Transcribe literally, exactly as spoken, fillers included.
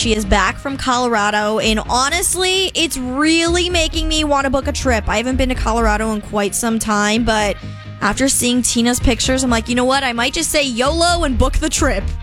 She is back from Colorado, and honestly, it's really making me want to book a trip. I haven't been to Colorado in quite some time, but after seeing Tina's pictures, I'm like, you know what? I might just say YOLO and book the trip.